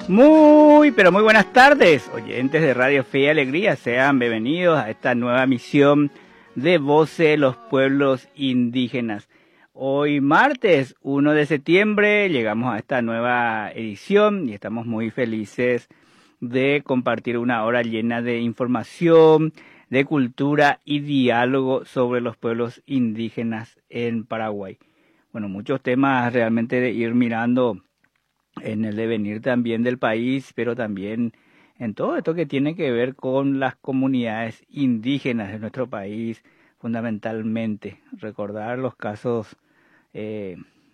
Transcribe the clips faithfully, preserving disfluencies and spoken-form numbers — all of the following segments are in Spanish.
Muy, pero muy buenas tardes, oyentes de Radio Fe y Alegría. Sean bienvenidos a esta nueva misión de Voces de los Pueblos Indígenas. Hoy martes uno de septiembre llegamos a esta nueva edición y estamos muy felices de compartir una hora llena de información, de cultura y diálogo sobre los pueblos indígenas en Paraguay. Bueno, muchos temas realmente de ir mirando en el devenir también del país, pero también en todo esto que tiene que ver con las comunidades indígenas de nuestro país, fundamentalmente. Recordar los casos eh,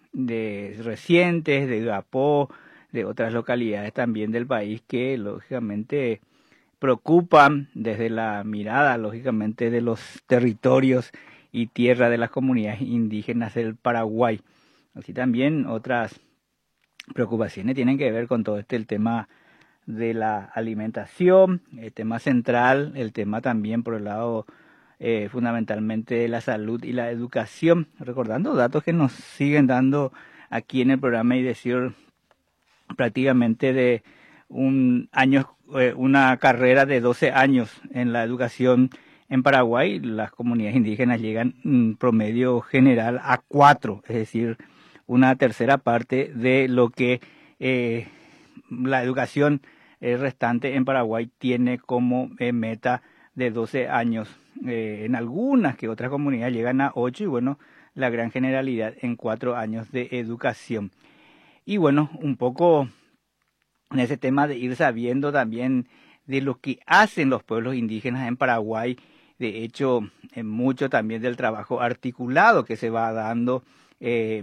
de recientes de Gapó, de otras localidades también del país que lógicamente preocupan desde la mirada, lógicamente, de los territorios y tierra de las comunidades indígenas del Paraguay. Así también otras preocupaciones tienen que ver con todo este el tema de la alimentación, el tema central, el tema también por el lado eh, fundamentalmente de la salud y la educación, recordando datos que nos siguen dando aquí en el programa y decir prácticamente de un año, eh, una carrera de doce años en la educación en Paraguay. Las comunidades indígenas llegan en promedio general a cuatro, es decir, una tercera parte de lo que eh, la educación eh, restante en Paraguay tiene como eh, meta de doce años. Eh, en algunas que otras comunidades llegan a ocho y bueno, la gran generalidad en cuatro años de educación. Y bueno, un poco en ese tema de ir sabiendo también de lo que hacen los pueblos indígenas en Paraguay, de hecho, en mucho también del trabajo articulado que se va dando. Eh,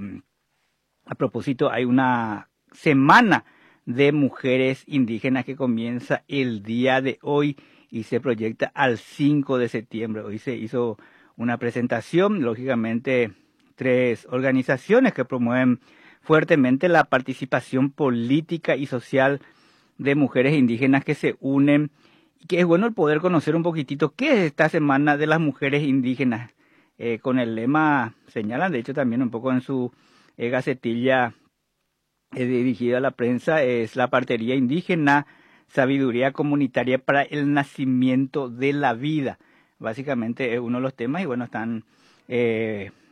A propósito, hay una semana de mujeres indígenas que comienza el día de hoy y se proyecta al cinco de septiembre. Hoy se hizo una presentación, lógicamente, tres organizaciones que promueven fuertemente la participación política y social de mujeres indígenas que se unen. Y que es bueno el poder conocer un poquitito qué es esta semana de las mujeres indígenas. Eh, con el lema, señalan, de hecho también un poco en su Eh, gacetilla eh, dirigida a la prensa, es la partería indígena, sabiduría comunitaria para el nacimiento de la vida. Básicamente es uno de los temas y bueno, están eh,